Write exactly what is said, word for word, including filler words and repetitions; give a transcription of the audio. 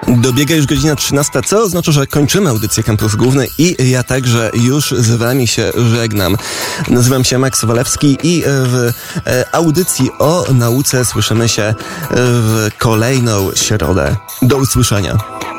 Dobiega już godzina trzynasta, co oznacza, że kończymy audycję Campus Główny i ja także już z wami się żegnam. Nazywam się Max Walewski i w audycji o nauce słyszymy się w kolejną środę. Do usłyszenia.